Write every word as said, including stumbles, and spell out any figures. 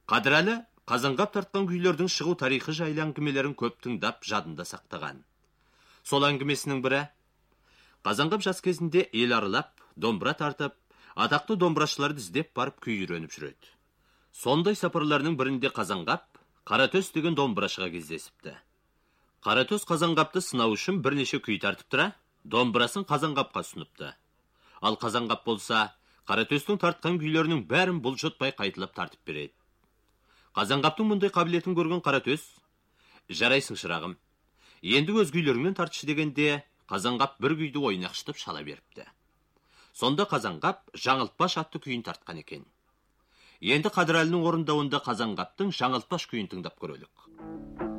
Қадырәлі Қазанғап тартқан күйлердің шығу тарихы жайлы әңгімелерін көп тыңдап жадында сақтаған. Сол әңгімесінің бірі, Қазанғап жас кезінде ел аралап, домбыра тартып, атақты домбырашыларды іздеп барып күй үйреніп жүреді. Сондай сапарларының бірінде Қазанғап Қаратөс деген домбырашыға кездесіпті. Қаратөс Қазанғапты сынау үшін бірнеше күй тартып тұра, домбырасын Қазанғапқа ұсыныпты. Ал Қазанғап болса, Қаратөстің тартқан күйлерінің бәрін бұлжытпай қайталап тартып береді. Қазанғаптың мұндай қабілетін көрген Қаратөс, жарайсың шырағым, енді өз күйлеріңмен тартшы дегенде, Қазанғап бір күйді ойнақшытып шала беріпті. Сонда Қазанғап жаңылтпаш атты күйін тартқан екен. Енді Қадырәлінің орындауында Қазанғаптың жаңылтпаш күйін тыңдап көрелік.